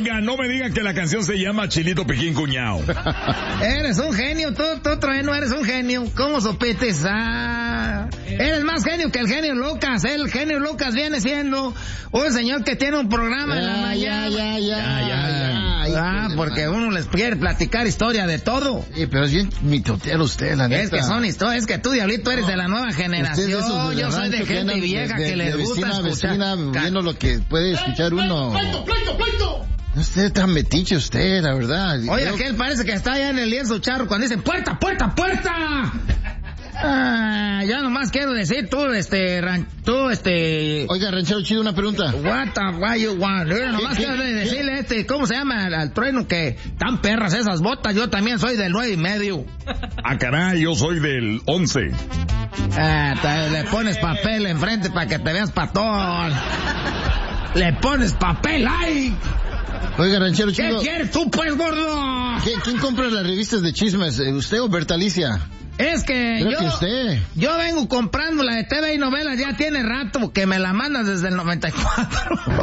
no me digan que la canción se llama Chilito Piquín Cuñao. Eres un genio, tú Trueno, eres un genio. ¿Cómo sopetes? Eres más genio que el genio Lucas. El genio Lucas viene siendo un señor que tiene un programa en la mañana. Porque uno les quiere platicar historia de todo. Sí, pero es bien mitotero usted, la neta. Es que son historias, es que tú, Diablito, eres de la nueva generación. Yo soy de gente vieja que les gusta escuchar. Viendo lo que puede escuchar uno. ¡Pleito! No esté tan metiche usted, la verdad. Oye, aquel parece que está allá en el lienzo charro cuando dicen ¡puerta! Ya nomás quiero decir, Oiga, ranchero chido, una pregunta. Why you want? Nomás quiero decirle ¿cómo se llama al Trueno? Que tan perras esas botas, yo también soy del 9.5. Caray, yo soy del 11. Le pones papel enfrente para que te veas patón. Le pones papel ahí. Oiga, ranchero chido. ¿Qué quieres tú, pues, gordo? ¿Quién compra las revistas de chismes? ¿Usted o Bertalicia? Es que yo vengo comprando la de TV y novelas, ya tiene rato que me la mandas desde el 94.